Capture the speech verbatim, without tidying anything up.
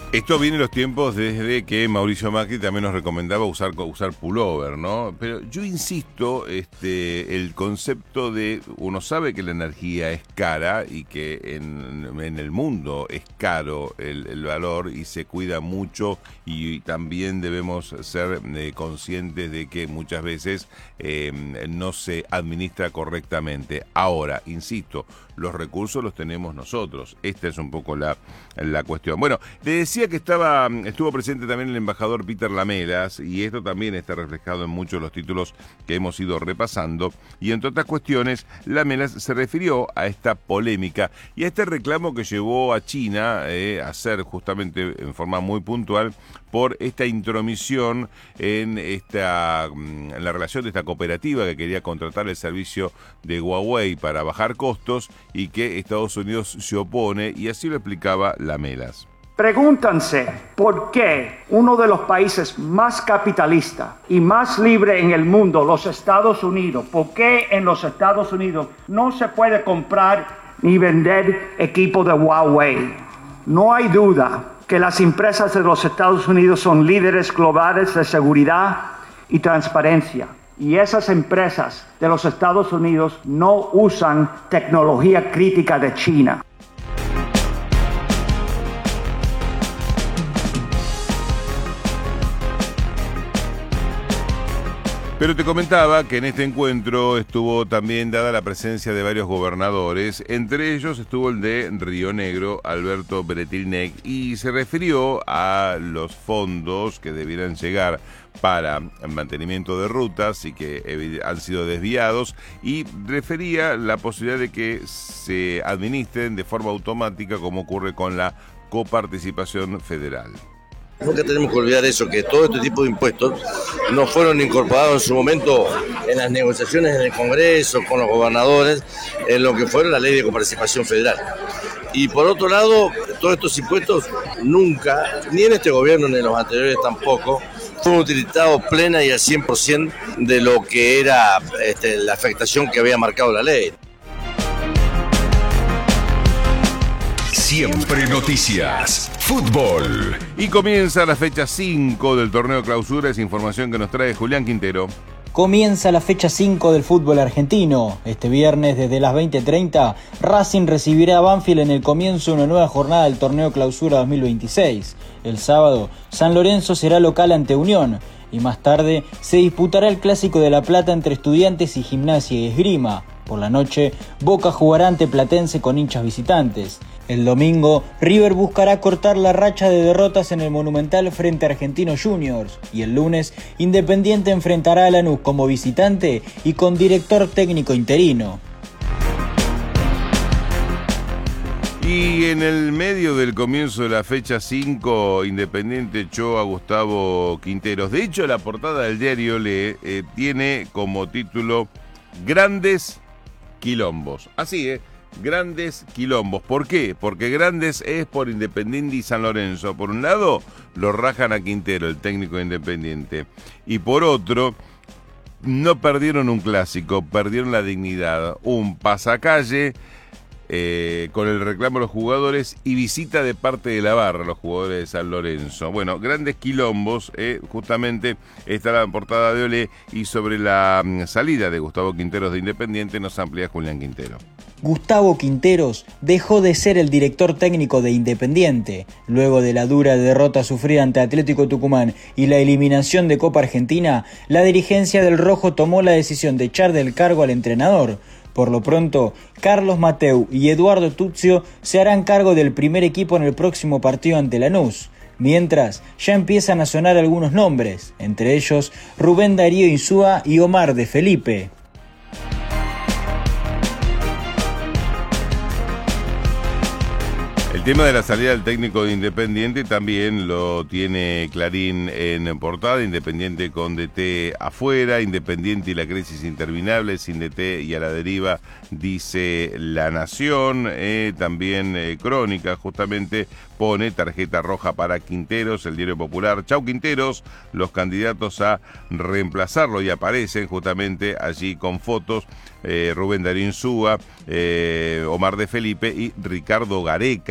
Esto viene en los tiempos desde que Mauricio Macri también nos recomendaba usar, usar pullover, ¿no? Pero yo insisto, este, el concepto de, uno sabe que la energía es cara y que en, en el mundo es caro el, el valor y se cuida mucho, y también debemos ser eh, conscientes de que muchas veces eh, no se administra correctamente. Ahora, insisto, los recursos los tenemos nosotros. Esta es un poco la, la cuestión. Bueno, te decía que estaba, estuvo presente también el embajador Peter Lamelas, y esto también está reflejado en muchos de los títulos que hemos ido repasando, y entre otras cuestiones, Lamelas se refirió a esta polémica y a este reclamo que llevó a China eh, a hacer justamente en forma muy puntual por esta intromisión en esta en la relación de esta cooperativa que quería contratar el servicio de Huawei para bajar costos, y que Estados Unidos se opone, y así lo explicaba Lamelas. Pregúntanse por qué uno de los países más capitalistas y más libre en el mundo, los Estados Unidos, por qué en los Estados Unidos no se puede comprar ni vender equipo de Huawei. No hay duda que las empresas de los Estados Unidos son líderes globales de seguridad y transparencia. Y esas empresas de los Estados Unidos no usan tecnología crítica de China. Pero te comentaba que en este encuentro estuvo también dada la presencia de varios gobernadores, entre ellos estuvo el de Río Negro, Alberto Bretilnec, y se refirió a los fondos que debieran llegar para el mantenimiento de rutas y que han sido desviados, y refería la posibilidad de que se administren de forma automática, como ocurre con la coparticipación federal. Nunca tenemos que olvidar eso, que todo este tipo de impuestos no fueron incorporados en su momento en las negociaciones en el Congreso, con los gobernadores, en lo que fue la ley de coparticipación federal. Y por otro lado, todos estos impuestos nunca, ni en este gobierno ni en los anteriores tampoco, fueron utilizados plena y al cien por ciento de lo que era este, la afectación que había marcado la ley. Siempre noticias. Fútbol. Y comienza la fecha cinco del torneo Clausura, es información que nos trae Julián Quintero. Comienza la fecha cinco del fútbol argentino. Este viernes desde las veinte treinta, Racing recibirá a Banfield en el comienzo de una nueva jornada del torneo Clausura dos mil veintiséis. El sábado, San Lorenzo será local ante Unión, y más tarde se disputará el Clásico de La Plata entre Estudiantes y Gimnasia y Esgrima. Por la noche, Boca jugará ante Platense con hinchas visitantes. El domingo, River buscará cortar la racha de derrotas en el Monumental frente a Argentinos Juniors. Y el lunes, Independiente enfrentará a Lanús como visitante y con director técnico interino. Y en el medio del comienzo de la fecha cinco, Independiente echó a Gustavo Quinteros. De hecho, la portada del diario Le eh, tiene como título Grandes Quilombos. Así, ¿eh? Grandes quilombos. ¿Por qué? Porque Grandes es por Independiente y San Lorenzo. Por un lado, lo rajan a Quintero, el técnico de Independiente. Y por otro, no perdieron un clásico, perdieron la dignidad. Un pasacalle eh, con el reclamo de los jugadores y visita de parte de la barra a los jugadores de San Lorenzo. Bueno, grandes quilombos, eh, justamente está la portada de Olé, y sobre la mm, salida de Gustavo Quinteros de Independiente nos amplía Julián Quintero. Gustavo Quinteros dejó de ser el director técnico de Independiente. Luego de la dura derrota sufrida ante Atlético Tucumán y la eliminación de Copa Argentina, la dirigencia del Rojo tomó la decisión de echar del cargo al entrenador. Por lo pronto, Carlos Mateu y Eduardo Tuzio se harán cargo del primer equipo en el próximo partido ante Lanús. Mientras, ya empiezan a sonar algunos nombres, entre ellos Rubén Darío Insúa y Omar de Felipe. El tema de la salida del técnico de Independiente también lo tiene Clarín en portada. Independiente con D T afuera, Independiente y la crisis interminable, sin D T y a la deriva, dice La Nación. Eh, también eh, Crónica justamente pone tarjeta roja para Quinteros, el Diario Popular. Chau Quinteros, los candidatos a reemplazarlo, y aparecen justamente allí con fotos eh, Rubén Darío Insúa, eh, Omar de Felipe y Ricardo Gareca.